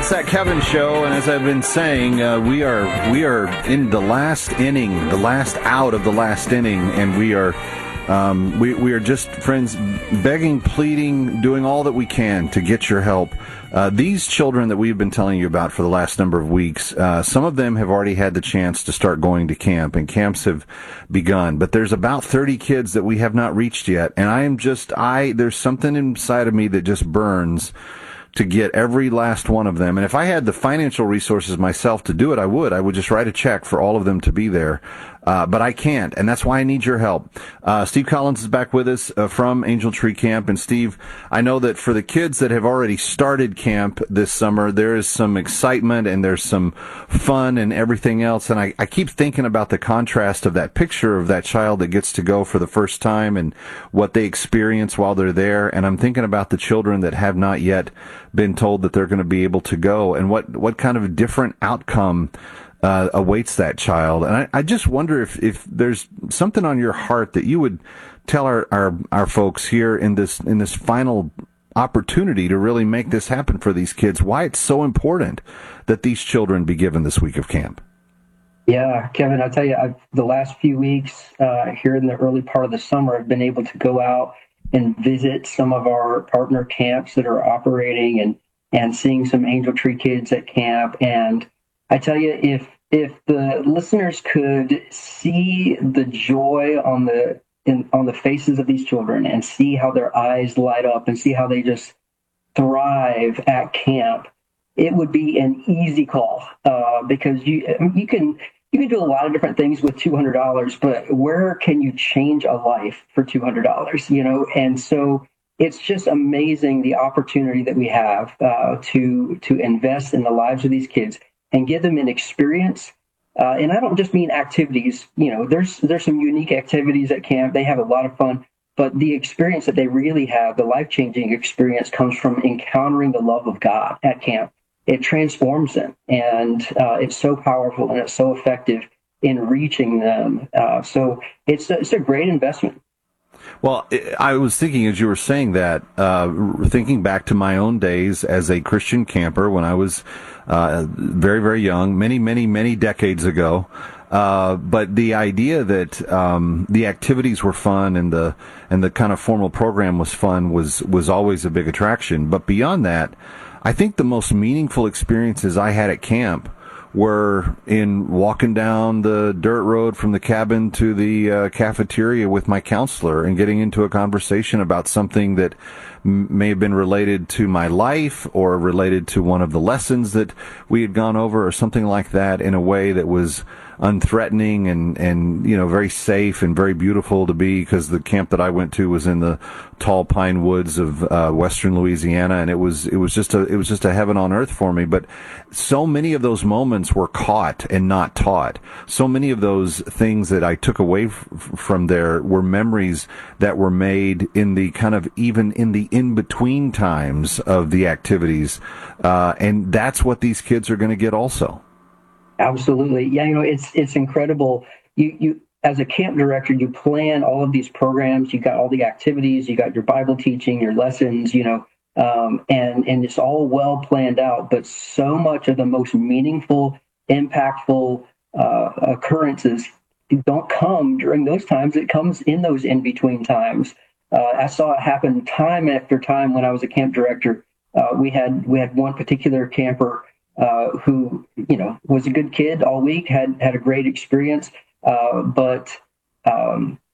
It's that Kevin show, and as I've been saying, we are in the last inning, the last out of the last inning, and we are just, friends, begging, pleading, doing all that we can to get your help. These children that we've been telling you about for the last number of weeks, some of them have already had the chance to start going to camp, and camps have begun. But there's about 30 kids that we have not reached yet, and there's something inside of me that just burns to get every last one of them. And if I had the financial resources myself to do it, I would just write a check for all of them to be there. But I can't, and that's why I need your help. Steve Collins is back with us from Angel Tree Camp. And Steve, I know that for the kids that have already started camp this summer, there is some excitement and there's some fun and everything else. And I keep thinking about the contrast of that picture of that child that gets to go for the first time and what they experience while they're there. And I'm thinking about the children that have not yet been told that they're going to be able to go, and what kind of a different outcome awaits that child. And I just wonder if there's something on your heart that you would tell our folks here in this final opportunity to really make this happen for these kids, why it's so important that these children be given this week of camp. Yeah, Kevin, I'll tell you, the last few weeks here in the early part of the summer, I've been able to go out and visit some of our partner camps that are operating and seeing some Angel Tree kids at camp. And I tell you, if the listeners could see the joy on the faces of these children and see how their eyes light up and see how they just thrive at camp, it would be an easy call because you can do a lot of different things with $200, but where can you change a life for $200? And so it's just amazing the opportunity that we have to invest in the lives of these kids and give them an experience. And I don't just mean activities. There's some unique activities at camp. They have a lot of fun, but the experience that they really have, the life-changing experience, comes from encountering the love of God at camp. It transforms them, and it's so powerful and it's so effective in reaching them. So it's a great investment. Well, I was thinking as you were saying that, thinking back to my own days as a Christian camper when I was very, very young, many, many, many decades ago. But the idea that the activities were fun and the kind of formal program was fun was always a big attraction. But beyond that, I think the most meaningful experiences I had at camp were in walking down the dirt road from the cabin to the cafeteria with my counselor and getting into a conversation about something that may have been related to my life or related to one of the lessons that we had gone over or something like that, in a way that was unthreatening and very safe and very beautiful to be, because the camp that I went to was in the tall pine woods of western Louisiana, and it was just a heaven on earth for me. But so many of those moments were caught and not taught. So many of those things that I took away from there were memories that were made in the kind of even in the in-between times of the activities, and that's what these kids are going to get also. Absolutely. Yeah, it's incredible. You as a camp director, you plan all of these programs, you got all the activities, you got your Bible teaching, your lessons, and it's all well planned out, but so much of the most meaningful, impactful occurrences don't come during those times. It comes in those in-between times. I saw it happen time after time when I was a camp director. We had one particular camper who, was a good kid all week, had a great experience, but